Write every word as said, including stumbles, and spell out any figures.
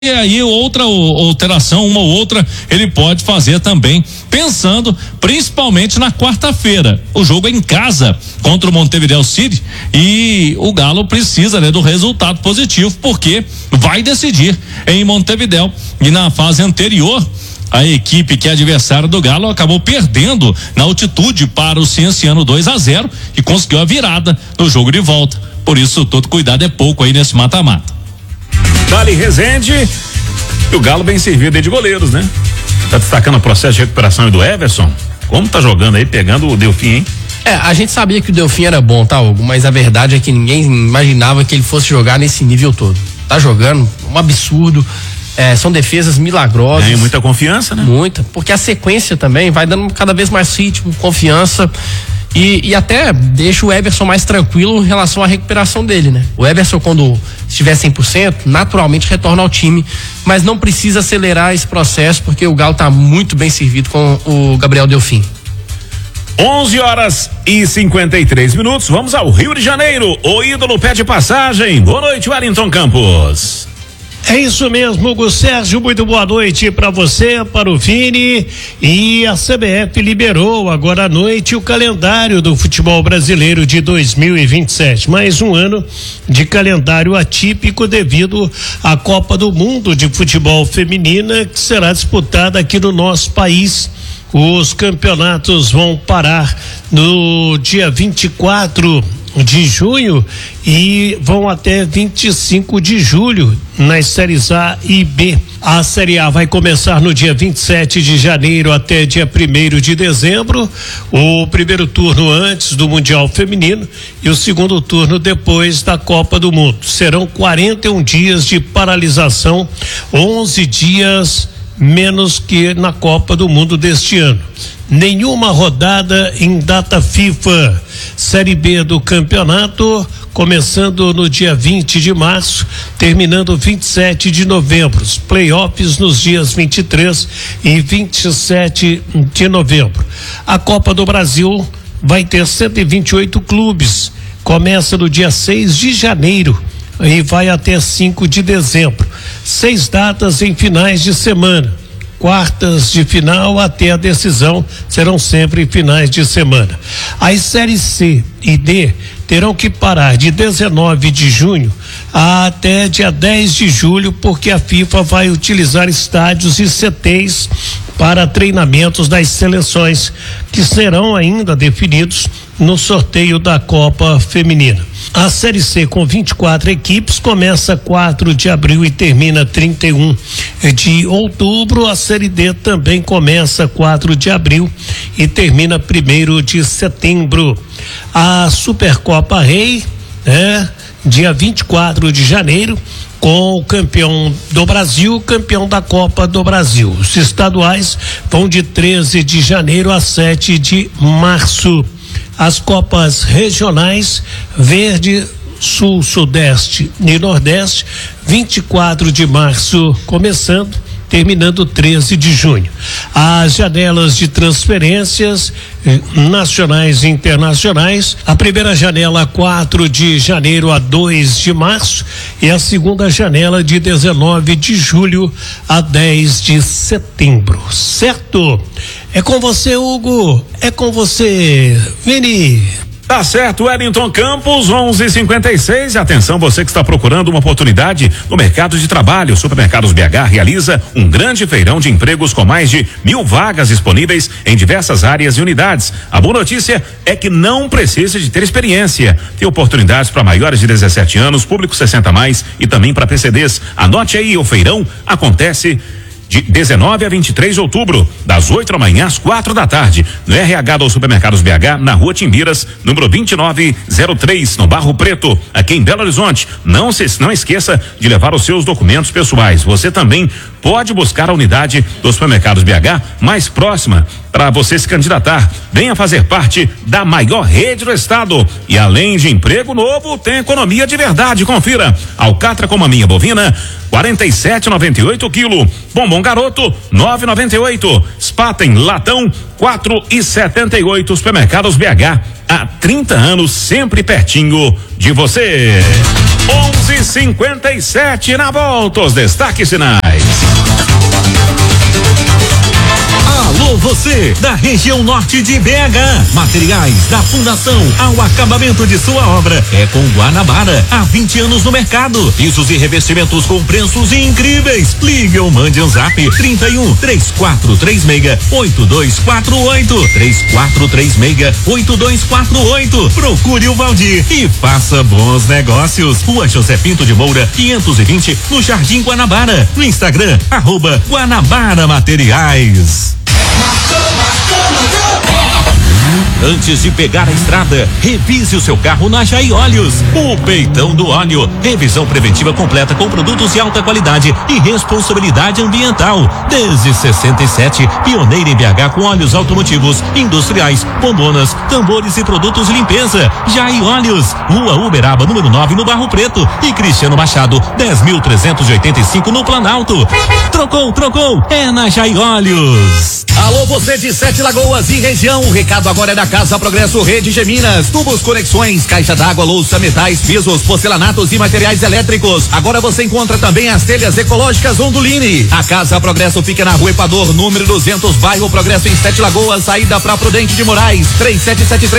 E aí outra alteração, uma ou outra, ele pode fazer também, pensando principalmente na quarta-feira. O jogo é em casa contra o Montevideo City e o Galo precisa, né, do resultado positivo, porque vai decidir em Montevideo. E na fase anterior, a equipe que é adversária do Galo acabou perdendo na altitude para o Cienciano dois a zero e conseguiu a virada no jogo de volta. Por isso, todo cuidado é pouco aí nesse mata-mata. Dali Rezende e o Galo bem servido aí de goleiros, né? Tá destacando o processo de recuperação do Everson. Como tá jogando aí, pegando o Delfim, hein? É, a gente sabia que o Delfim era bom, tá, Hugo? Mas a verdade é que ninguém imaginava que ele fosse jogar nesse nível todo. Tá jogando um absurdo. É, são defesas milagrosas. Tem muita confiança, né? Muita, porque a sequência também vai dando cada vez mais ritmo, confiança. E, e até deixa o Everson mais tranquilo em relação à recuperação dele, né? O Everson, quando estiver cem por cento, naturalmente retorna ao time, mas não precisa acelerar esse processo, porque o Galo tá muito bem servido com o Gabriel Delfim. onze horas e cinquenta e três minutos, vamos ao Rio de Janeiro. O ídolo pede passagem. Boa noite, Wellington Campos. É isso mesmo, Hugo Sérgio, muito boa noite para você, para o Vini. E a C B F liberou agora à noite o calendário do futebol brasileiro de dois mil e vinte e sete. Mais um ano de calendário atípico devido à Copa do Mundo de Futebol Feminina, que será disputada aqui no nosso país. Os campeonatos vão parar no dia vinte e quatro de junho e vão até vinte e cinco de julho nas séries A e B. A Série A vai começar no dia vinte e sete de janeiro até dia primeiro de dezembro, o primeiro turno antes do Mundial Feminino e o segundo turno depois da Copa do Mundo. Serão quarenta e um dias de paralisação, onze dias menos que na Copa do Mundo deste ano. Nenhuma rodada em data FIFA. Série B do campeonato, começando no dia vinte de março, terminando vinte e sete de novembro. Os playoffs nos dias vinte e três e vinte e sete de novembro. A Copa do Brasil vai ter cento e vinte e oito clubes. Começa no dia seis de janeiro e vai até cinco de dezembro. Seis datas em finais de semana. Quartas de final até a decisão serão sempre finais de semana. As séries C e D terão que parar de dezenove de junho até dia dez de julho, porque a FIFA vai utilizar estádios e C Tês para treinamentos das seleções, que serão ainda definidos no sorteio da Copa Feminina. A Série C, com vinte e quatro equipes, começa quatro de abril e termina trinta e um de outubro. A Série D também começa quatro de abril e termina primeiro de setembro. A Supercopa Rei, né, dia vinte e quatro de janeiro, com o campeão do Brasil, campeão da Copa do Brasil. Os estaduais vão de treze de janeiro a sete de março. As Copas regionais, Verde, Sul, Sudeste e Nordeste, vinte e quatro de março começando, terminando treze de junho. As janelas de transferências eh, nacionais e internacionais, a primeira janela quatro de janeiro a dois de março e a segunda janela de dezenove de julho a dez de setembro, certo? É com você, Hugo, é com você, Vini. Tá certo, Wellington Campos, onze e cinquenta e seis. Atenção, você que está procurando uma oportunidade no mercado de trabalho. Supermercados B H realiza um grande feirão de empregos com mais de mil vagas disponíveis em diversas áreas e unidades. A boa notícia é que não precisa de ter experiência. Tem oportunidades para maiores de dezessete anos, público sessenta mais e também para P C Ds. Anote aí, o feirão acontece de dezenove a vinte e três de outubro, das oito da manhã às quatro da tarde, no R H do Supermercados B H, na Rua Timbiras, número vinte e nove zero três, no Barro Preto, aqui em Belo Horizonte. Não se não esqueça de levar os seus documentos pessoais. Você também pode buscar a unidade dos Supermercados B H mais próxima para você se candidatar. Venha fazer parte da maior rede do estado. E além de emprego novo, tem economia de verdade. Confira. Alcatra com maminha bovina, quarenta e sete e noventa e oito quilo. Bombom garoto, nove e noventa e oito. Spaten latão, quatro e setenta e oito. Supermercados B H, há trinta anos, sempre pertinho de você. onze e cinquenta e sete na volta, os destaques finais. Alô, você da região norte de B H. Materiais da fundação ao acabamento de sua obra é com Guanabara. Há vinte anos no mercado. Pisos e revestimentos com preços incríveis. Ligue ou mande um zap trinta e um, três quatro três seis, oito dois quatro oito. três quatro três seis, oito dois quatro oito. Procure o Valdir e faça bons negócios. Rua José Pinto de Moura, quinhentos e vinte, no Jardim Guanabara. No Instagram, arroba Guanabara Materiais. Antes de pegar a estrada, revise o seu carro na Jai Óleos. O peitão do óleo. Revisão preventiva completa com produtos de alta qualidade e responsabilidade ambiental. Desde sessenta e sete, pioneira em B H com óleos automotivos, industriais, bombonas, tambores e produtos de limpeza. Jai Óleos. Rua Uberaba, número nove, no Barro Preto. E Cristiano Machado, dez mil trezentos e oitenta e cinco, no Planalto. Trocou, trocou. É na Jai Óleos. Alô, você de Sete Lagoas e região, o recado agora é da Casa Progresso Rede Geminas, tubos, conexões, caixa d'água, louça, metais, pisos, porcelanatos e materiais elétricos. Agora você encontra também as telhas ecológicas Onduline. A Casa Progresso fica na Rua Equador, número duzentos, bairro Progresso, em Sete Lagoas, saída pra Prudente de Moraes, três sete sete três